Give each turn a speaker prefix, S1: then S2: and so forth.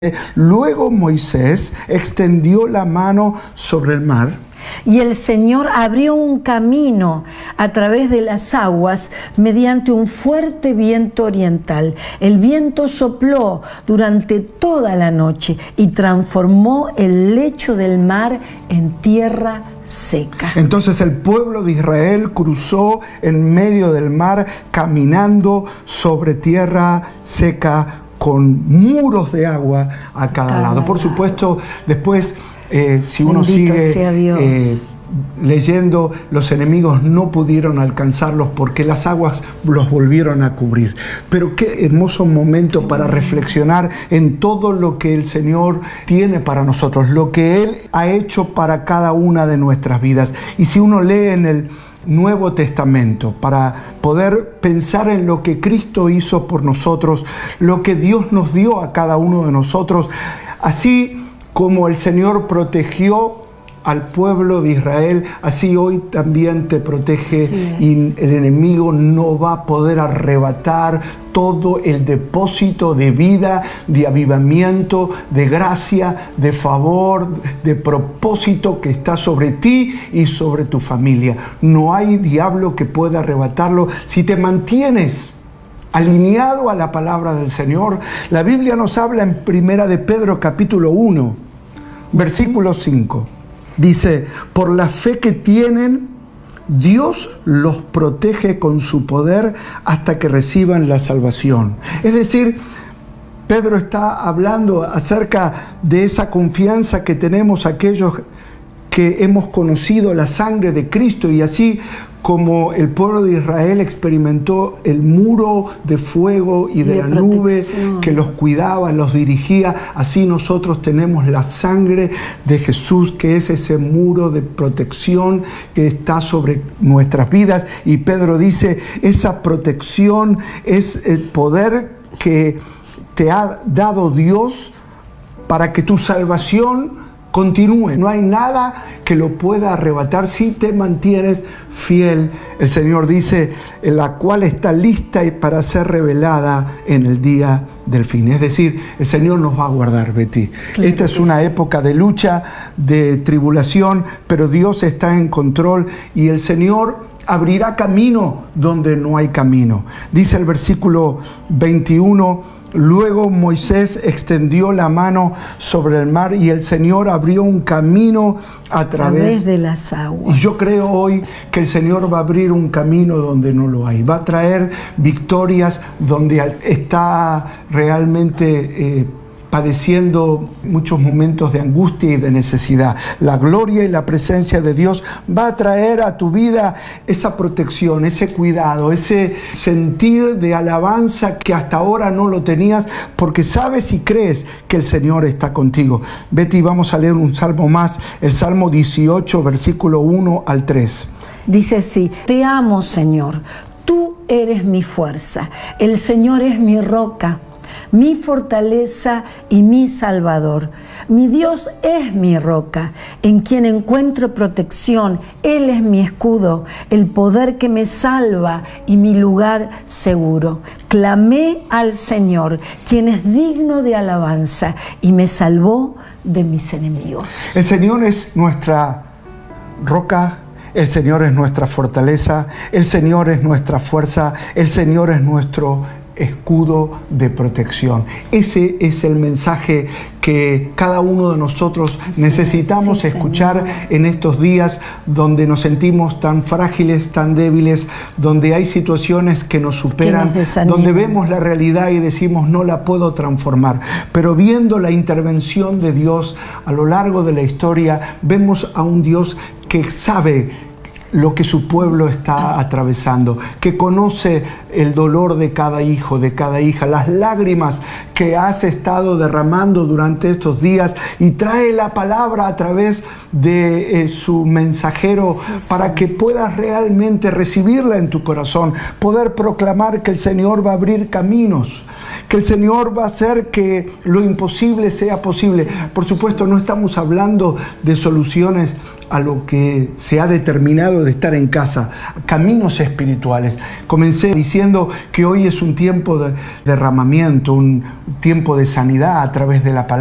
S1: Luego Moisés extendió la mano sobre el mar.
S2: Y el Señor abrió un camino a través de las aguas mediante un fuerte viento oriental. El viento sopló durante toda la noche y transformó el lecho del mar en tierra seca.
S1: Entonces el pueblo de Israel cruzó en medio del mar caminando sobre tierra seca con muros de agua a cada lado. Por supuesto, después, si uno sigue leyendo, los enemigos no pudieron alcanzarlos porque las aguas los volvieron a cubrir. Pero qué hermoso momento para reflexionar en todo lo que el Señor tiene para nosotros, lo que Él ha hecho para cada una de nuestras vidas. Y si uno lee en el Nuevo Testamento, para poder pensar en lo que Cristo hizo por nosotros, lo que Dios nos dio a cada uno de nosotros, así como el Señor protegió al pueblo de Israel, así hoy también te protege, y el enemigo no va a poder arrebatar todo el depósito de vida, de avivamiento, de gracia, de favor, de propósito que está sobre ti y sobre tu familia. No hay diablo que pueda arrebatarlo si te mantienes alineado a la palabra del Señor. La Biblia nos habla en 1 de Pedro capítulo 1, versículo 5. Dice: por la fe que tienen, Dios los protege con su poder hasta que reciban la salvación. Es decir, Pedro está hablando acerca de esa confianza que tenemos aquellos que hemos conocido la sangre de Cristo, y así como el pueblo de Israel experimentó el muro de fuego y de la nube que los cuidaba, los dirigía, así nosotros tenemos la sangre de Jesús, que es ese muro de protección que está sobre nuestras vidas. Y Pedro dice, esa protección es el poder que te ha dado Dios para que tu salvación continúe. No hay nada que lo pueda arrebatar si te mantienes fiel. El Señor dice, la cual está lista para ser revelada en el día del fin. Es decir, el Señor nos va a guardar, Betty. Claro. Esta es una época de lucha, de tribulación, pero Dios está en control y el Señor abrirá camino donde no hay camino. Dice el versículo 21, luego Moisés extendió la mano sobre el mar y el Señor abrió un camino a través
S2: de las aguas.
S1: Y yo creo hoy que el Señor va a abrir un camino donde no lo hay. Va a traer victorias donde está realmente padeciendo muchos momentos de angustia y de necesidad. La gloria y la presencia de Dios va a traer a tu vida esa protección, ese cuidado, ese sentir de alabanza que hasta ahora no lo tenías, porque sabes y crees que el Señor está contigo. Betty, vamos a leer un salmo más, el Salmo 18, versículo 1 al 3.
S2: Dice así: te amo, Señor, tú eres mi fuerza, el Señor es mi roca, mi fortaleza y mi salvador. Mi Dios es mi roca, en quien encuentro protección. Él es mi escudo, el poder que me salva y mi lugar seguro. Clamé al Señor, quien es digno de alabanza, y me salvó de mis enemigos.
S1: El Señor es nuestra roca, el Señor es nuestra fortaleza, el Señor es nuestra fuerza, el Señor es nuestro escudo de protección. Ese es el mensaje que cada uno de nosotros necesitamos escuchar en estos días donde nos sentimos tan frágiles, tan débiles, donde hay situaciones que nos superan, donde vemos la realidad y decimos no la puedo transformar. Pero viendo la intervención de Dios a lo largo de la historia, vemos a un Dios que sabe lo que su pueblo está atravesando, que conoce el dolor de cada hijo, de cada hija, las lágrimas que has estado derramando durante estos días, y trae la palabra a través de su mensajero para que puedas realmente recibirla en tu corazón, poder proclamar que el Señor va a abrir caminos, que el Señor va a hacer que lo imposible sea posible. Por supuesto, no estamos hablando de soluciones a lo que se ha determinado de estar en casa, caminos espirituales. Comencé diciendo que hoy es un tiempo de derramamiento, un tiempo de sanidad a través de la palabra.